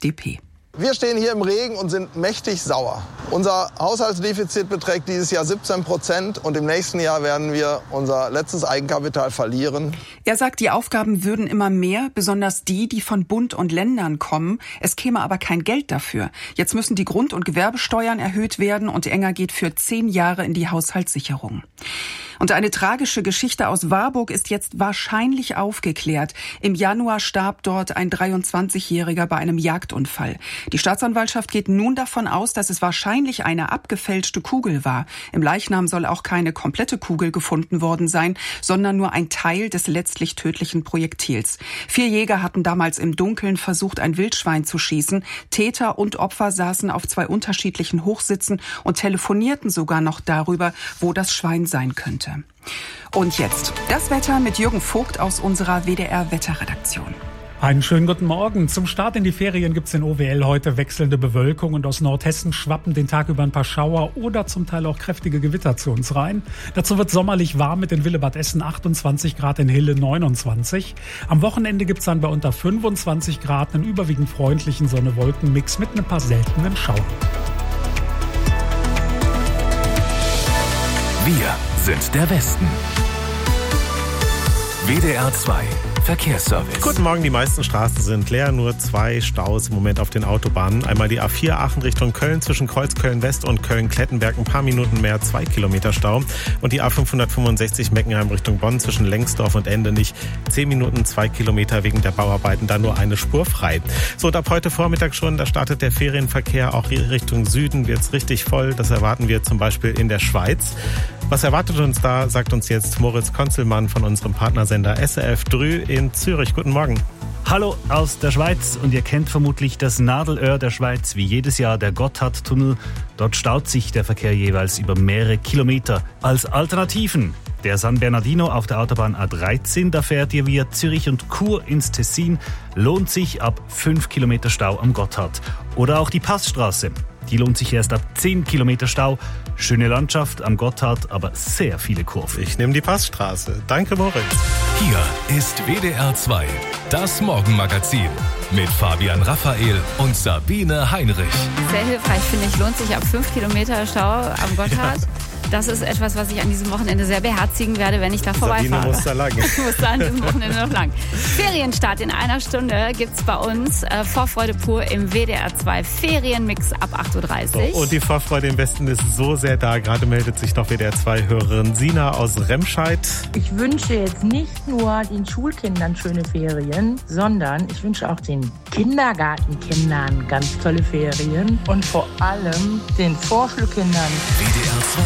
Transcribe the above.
FDP. Wir stehen hier im Regen und sind mächtig sauer. Unser Haushaltsdefizit beträgt dieses Jahr 17% und im nächsten Jahr werden wir unser letztes Eigenkapital verlieren. Er sagt, die Aufgaben würden immer mehr, besonders die von Bund und Ländern kommen. Es käme aber kein Geld dafür. Jetzt müssen die Grund- und Gewerbesteuern erhöht werden und Enger geht für 10 Jahre in die Haushaltssicherung. Und eine tragische Geschichte aus Warburg ist jetzt wahrscheinlich aufgeklärt. Im Januar starb dort ein 23-Jähriger bei einem Jagdunfall. Die Staatsanwaltschaft geht nun davon aus, dass es wahrscheinlich eine abgefälschte Kugel war. Im Leichnam soll auch keine komplette Kugel gefunden worden sein, sondern nur ein Teil des letztlich tödlichen Projektils. 4 Jäger hatten damals im Dunkeln versucht, ein Wildschwein zu schießen. Täter und Opfer saßen auf 2 unterschiedlichen Hochsitzen und telefonierten sogar noch darüber, wo das Schwein sein könnte. Und jetzt das Wetter mit Jürgen Vogt aus unserer WDR-Wetterredaktion. Einen schönen guten Morgen. Zum Start in die Ferien gibt's in OWL heute wechselnde Bewölkung und aus Nordhessen schwappen den Tag über ein paar Schauer oder zum Teil auch kräftige Gewitter zu uns rein. Dazu wird sommerlich warm mit in Willebadessen 28 Grad, in Hille 29. Am Wochenende gibt's dann bei unter 25 Grad einen überwiegend freundlichen Sonne-Wolken-Mix mit ein paar seltenen Schauern. Wir sind der Westen. WDR 2 Verkehrsservice. Guten Morgen, die meisten Straßen sind leer, nur 2 Staus im Moment auf den Autobahnen. Einmal die A4 Aachen Richtung Köln zwischen Kreuzköln West und Köln-Klettenberg, ein paar Minuten mehr, 2 Kilometer Stau. Und die A565 Meckenheim Richtung Bonn zwischen Lengsdorf und Endenich, 10 Minuten, 2 Kilometer wegen der Bauarbeiten, da nur eine Spur frei. So, und ab heute Vormittag schon, da startet der Ferienverkehr auch Richtung Süden, wird's richtig voll. Das erwarten wir zum Beispiel in der Schweiz. Was erwartet uns da, sagt uns jetzt Moritz Konzelmann von unserem Partnersender SRF Drü in Zürich. Guten Morgen. Hallo aus der Schweiz und ihr kennt vermutlich das Nadelöhr der Schweiz, wie jedes Jahr der Gotthardtunnel. Dort staut sich der Verkehr jeweils über mehrere Kilometer. Als Alternativen der San Bernardino auf der Autobahn A13, da fährt ihr via Zürich und Chur ins Tessin, lohnt sich ab 5 Kilometer Stau am Gotthard. Oder auch die Passstraße. Die lohnt sich erst ab 10 Kilometer Stau. Schöne Landschaft am Gotthard, aber sehr viele Kurven. Ich nehme die Passstraße. Danke, Moritz. Hier ist WDR 2, das Morgenmagazin mit Fabian Raphael und Sabine Heinrich. Sehr hilfreich, finde ich. Lohnt sich ab 5 Kilometer Stau am Gotthard. Ja. Das ist etwas, was ich an diesem Wochenende sehr beherzigen werde, wenn ich da vorbeifahre. Sabine muss da lang. Ich muss da an diesem Wochenende noch lang. Ferienstart in einer Stunde gibt's bei uns. Vorfreude pur im WDR 2 Ferienmix ab 8.30 Uhr. Und die Vorfreude im Westen ist so sehr da. Gerade meldet sich noch WDR 2-Hörerin Sina aus Remscheid. Ich wünsche jetzt nicht nur den Schulkindern schöne Ferien, sondern ich wünsche auch den Kindergartenkindern ganz tolle Ferien und vor allem den Vorschulkindern. WDR